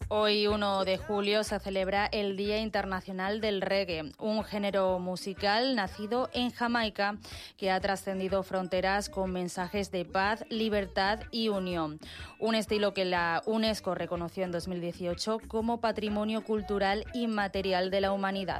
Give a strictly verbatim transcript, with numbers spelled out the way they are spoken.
Hoy, uno de julio, se celebra el Día Internacional del Reggae, un género musical nacido en Jamaica que ha trascendido fronteras con mensajes de paz, libertad y unión. Un estilo que la UNESCO reconoció en dos mil dieciocho como Patrimonio Cultural Inmaterial de la Humanidad.